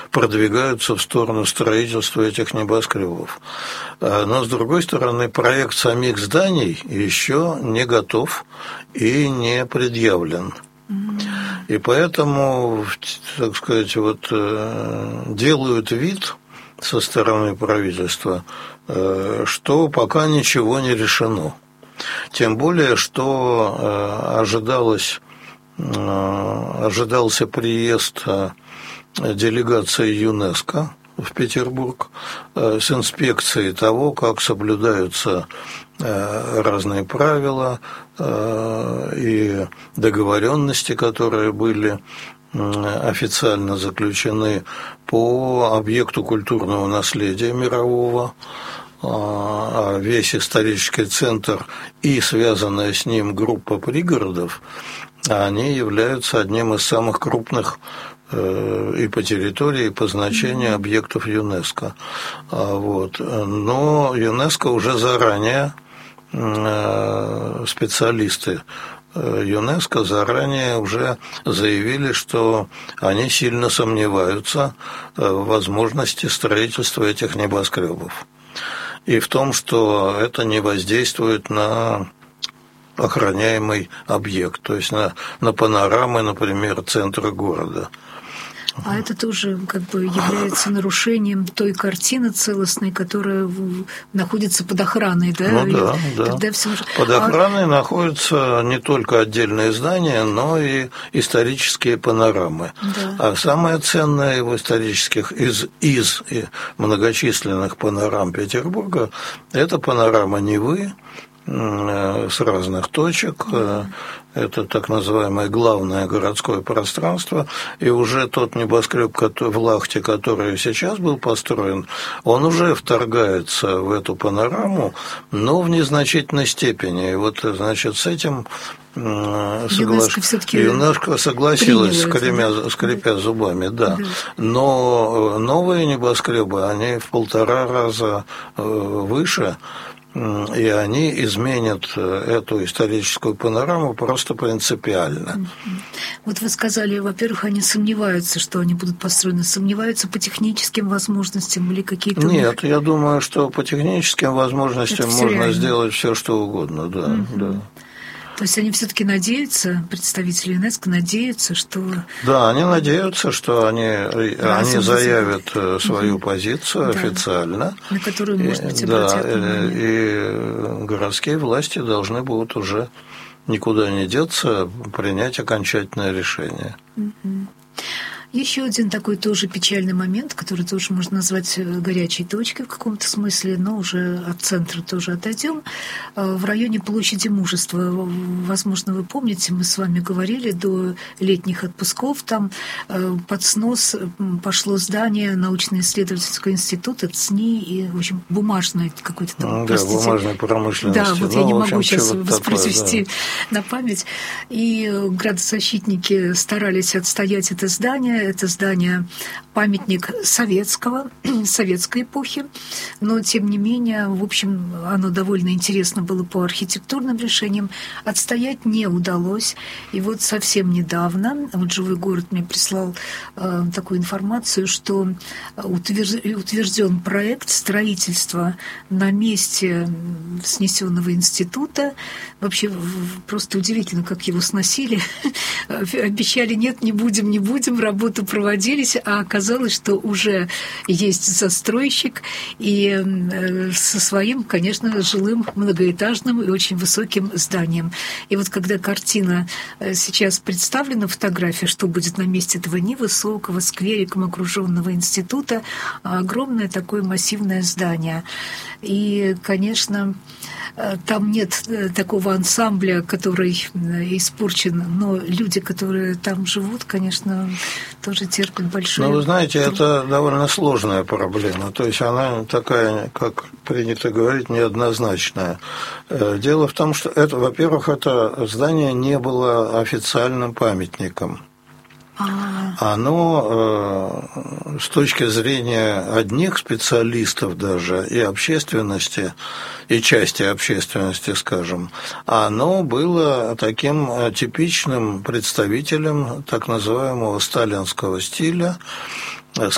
продвигаются в сторону строительства этих небоскребов. Но, с другой стороны, проект самих зданий еще не готов и не предъявлен. И поэтому, так сказать, делают вид со стороны правительства, что пока ничего не решено. Тем более, что ожидался приезд делегации ЮНЕСКО в Петербург с инспекцией того, как соблюдаются разные правила и договоренности, которые были официально заключены по объекту культурного наследия мирового. Весь исторический центр и связанная с ним группа пригородов, они являются одним из самых крупных и по территории, и по значению объектов ЮНЕСКО. Но ЮНЕСКО уже заранее, специалисты ЮНЕСКО заранее уже заявили, что они сильно сомневаются в возможности строительства этих небоскребов. И в том, что это не воздействует на охраняемый объект, то есть на панорамы, например, центра города. А это тоже является нарушением той картины целостной, которая находится под охраной, да? Ну да. Под охраной находятся не только отдельные здания, но и исторические панорамы. Да. А самое ценное в исторических из многочисленных панорам Петербурга – это панорама Невы с разных точек. Это так называемое главное городское пространство, и уже тот небоскреб в Лахте, который сейчас был построен, он уже вторгается в эту панораму, но в незначительной степени. И значит, с этим ЮНЕСКО согласилась, скрипя зубами, да. Но новые небоскребы, они в 1,5 раза выше, и они изменят эту историческую панораму просто принципиально. Вы сказали, во-первых, они сомневаются, что они будут построены, сомневаются по техническим возможностям или какие-то... Нет, я думаю, что по техническим возможностям можно сделать все, что угодно, да. То есть они все-таки надеются, представители ЮНЕСКО надеются, что... Да, они надеются, что они заявят свою позицию официально. На которую, может быть, обратят внимание. И городские власти должны будут уже никуда не деться, принять окончательное решение. Еще один такой тоже печальный момент, который тоже можно назвать горячей точкой в каком-то смысле, но уже от центра тоже отойдем. В районе площади Мужества, возможно, вы помните, мы с вами говорили до летних отпусков, там под снос пошло здание научно-исследовательского института ЦНИ и, в общем, бумажное какое-то там, бумажной промышленности. Да, я не могу сейчас воспроизвести на память. И градозащитники старались отстоять это здание. Это здание памятник советской эпохи, но, тем не менее, в общем, оно довольно интересно было по архитектурным решениям. Отстоять не удалось. И совсем недавно, «Живой город» мне прислал такую информацию, что утвержден проект строительства на месте снесенного института. Вообще, просто удивительно, как его сносили. Обещали, нет, не будем, работы проводились, а оказалось, что уже есть застройщик и со своим, конечно, жилым многоэтажным и очень высоким зданием. И когда картина сейчас представлена, фотография, что будет на месте этого невысокого, сквериком окруженного института, огромное такое массивное здание. И, конечно, там нет такого ансамбля, который испорчен, но люди, которые там живут, конечно, тоже терпят большое... Ну, вы знаете, это довольно сложная проблема. То есть она такая, как принято говорить, неоднозначная. Дело в том, что во-первых, это здание не было официальным памятником. Оно, с точки зрения одних специалистов даже, и общественности, и части общественности, скажем, оно было таким типичным представителем так называемого сталинского стиля,